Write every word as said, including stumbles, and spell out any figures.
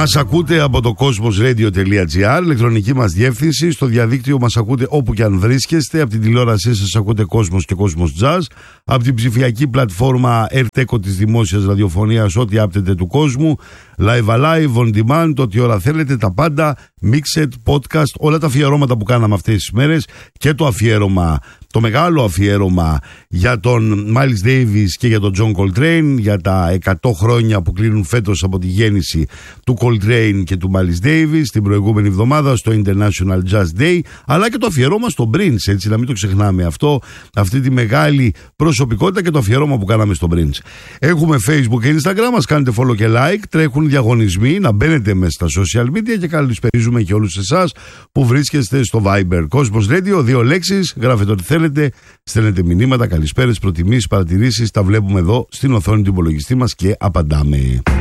Μας ακούτε από το cosmosradio.gr, ηλεκτρονική μας διεύθυνση. Στο διαδίκτυο μας ακούτε όπου και αν βρίσκεστε. Από την τηλεόρασή σας ακούτε Cosmos και Cosmos Jazz. Από την ψηφιακή πλατφόρμα Airteco της δημόσιας ραδιοφωνίας, ό,τι άπτεται του κόσμου. Live Alive, On Demand, ό,τι ώρα θέλετε, τα πάντα. Mixed, podcast, όλα τα αφιερώματα που κάναμε αυτές τις μέρες. Και το αφιέρωμα, το μεγάλο αφιέρωμα για τον Miles Davis και για τον John Coltrane, για τα εκατό χρόνια που κλείνουν φέτος από τη γέννηση του Coltrane και του Miles Davis την προηγούμενη εβδομάδα στο International Jazz Day, αλλά και το αφιερώμα στο Prince, έτσι να μην το ξεχνάμε αυτό, αυτή τη μεγάλη προσωπικότητα και το αφιερώμα που κάναμε στο Prince. Έχουμε Facebook και Instagram, μας κάνετε follow και like, τρέχουν διαγωνισμοί, να μπαίνετε μέσα στα social media και καλησπερίζουμε και όλους εσάς που βρίσκεστε στο Viber. Cosmos Radio, δύο λέξεις, γράφετε ό,τι θέλετε, στέλνετε μηνύματα, καλησπέρες, προτιμήσεις, παρατηρήσεις, τα βλέπουμε εδώ στην οθόνη του υπολογιστή μας και απαντάμε.